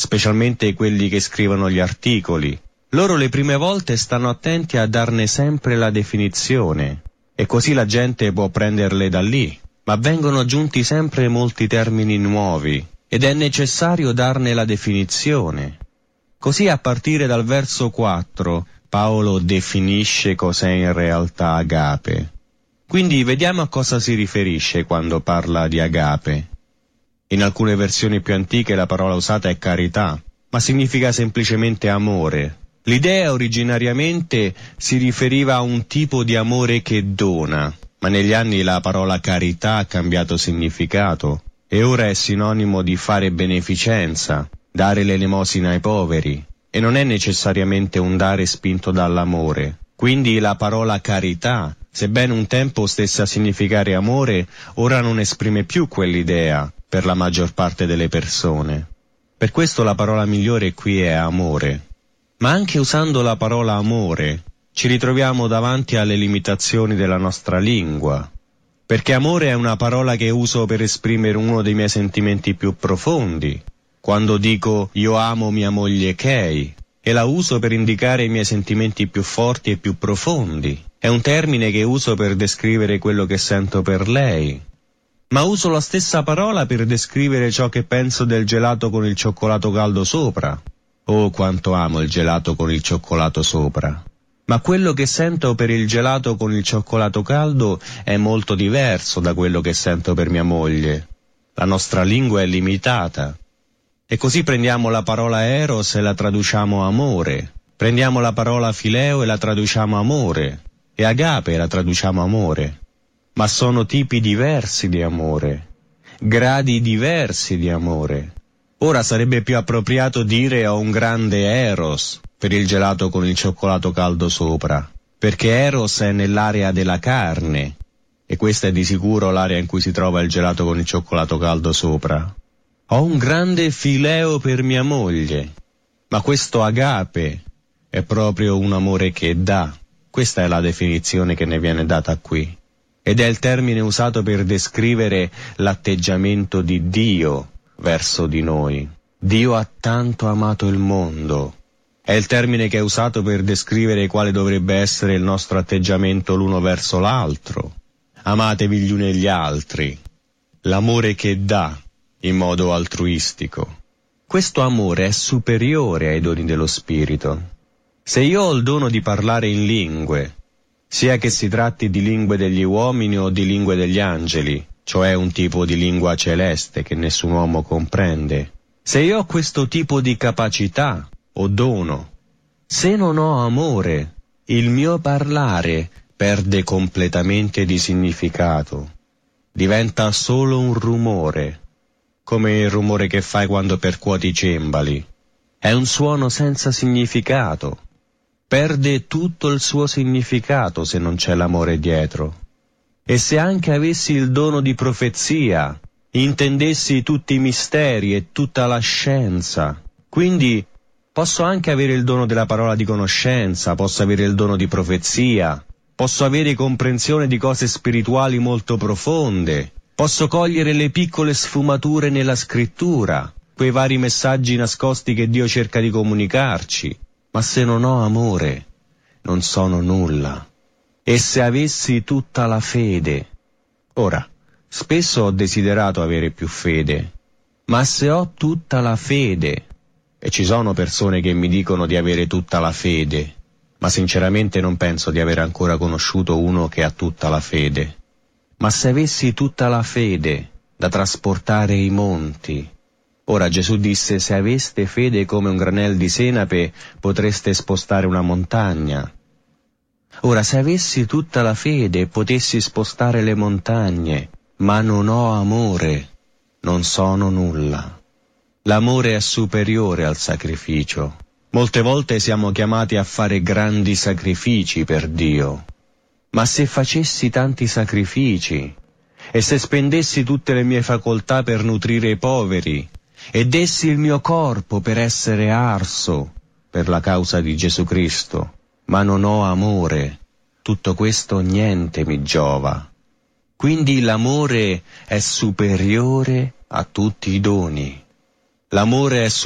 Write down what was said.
specialmente quelli che scrivono gli articoli. Loro le prime volte stanno attenti a darne sempre la definizione, e così la gente può prenderle da lì, ma vengono aggiunti sempre molti termini nuovi, ed è necessario darne la definizione. Così a partire dal verso 4, Paolo definisce cos'è in realtà agape. Quindi vediamo a cosa si riferisce quando parla di agape. In alcune versioni più antiche la parola usata è carità, ma significa semplicemente amore. L'idea originariamente si riferiva a un tipo di amore che dona, ma negli anni la parola carità ha cambiato significato e ora è sinonimo di fare beneficenza, dare l'elemosina ai poveri, e non è necessariamente un dare spinto dall'amore. Quindi la parola carità, sebbene un tempo stesse a significare amore, ora non esprime più quell'idea per la maggior parte delle persone. Per questo la parola migliore qui è amore. Ma anche usando la parola amore, ci ritroviamo davanti alle limitazioni della nostra lingua, perché amore è una parola che uso per esprimere uno dei miei sentimenti più profondi, quando dico io amo mia moglie Kay, e la uso per indicare i miei sentimenti più forti e più profondi. È un termine che uso per descrivere quello che sento per lei. Ma uso la stessa parola per descrivere ciò che penso del gelato con il cioccolato caldo sopra. Oh, quanto amo il gelato con il cioccolato sopra. Ma quello che sento per il gelato con il cioccolato caldo è molto diverso da quello che sento per mia moglie. La nostra lingua è limitata. E così prendiamo la parola eros e la traduciamo amore. Prendiamo la parola fileo e la traduciamo amore. E agape e la traduciamo amore. Ma sono tipi diversi di amore. Gradi diversi di amore. Ora sarebbe più appropriato dire ho un grande eros per il gelato con il cioccolato caldo sopra, perché eros è nell'area della carne, e questa è di sicuro l'area in cui si trova il gelato con il cioccolato caldo sopra. Ho un grande fileo per mia moglie, ma questo agape è proprio un amore che dà. Questa è la definizione che ne viene data qui, ed è il termine usato per descrivere l'atteggiamento di Dio verso di noi. Dio ha tanto amato il mondo. È il termine che è usato per descrivere quale dovrebbe essere il nostro atteggiamento l'uno verso l'altro. Amatevi gli uni e gli altri. L'amore che dà in modo altruistico. Questo amore è superiore ai doni dello Spirito. Se io ho il dono di parlare in lingue, sia che si tratti di lingue degli uomini o di lingue degli angeli, cioè un tipo di lingua celeste che nessun uomo comprende. Se io ho questo tipo di capacità o dono, se non ho amore, il mio parlare perde completamente di significato. Diventa solo un rumore, come il rumore che fai quando percuoti i cembali. È un suono senza significato. Perde tutto il suo significato se non c'è l'amore dietro. E se anche avessi il dono di profezia, intendessi tutti i misteri e tutta la scienza, quindi posso anche avere il dono della parola di conoscenza, posso avere il dono di profezia, posso avere comprensione di cose spirituali molto profonde, posso cogliere le piccole sfumature nella scrittura, quei vari messaggi nascosti che Dio cerca di comunicarci, ma se non ho amore, non sono nulla. E se avessi tutta la fede. Ora, spesso ho desiderato avere più fede, ma se ho tutta la fede, e ci sono persone che mi dicono di avere tutta la fede, ma sinceramente non penso di aver ancora conosciuto uno che ha tutta la fede. Ma se avessi tutta la fede da trasportare i monti. Ora Gesù disse: se aveste fede come un granel di senape potreste spostare una montagna. Ora, se avessi tutta la fede e potessi spostare le montagne, ma non ho amore, non sono nulla. L'amore è superiore al sacrificio. Molte volte siamo chiamati a fare grandi sacrifici per Dio. Ma se facessi tanti sacrifici, e se spendessi tutte le mie facoltà per nutrire i poveri, e dessi il mio corpo per essere arso per la causa di Gesù Cristo, ma non ho amore, tutto questo niente mi giova. Quindi l'amore è superiore a tutti i doni. L'amore è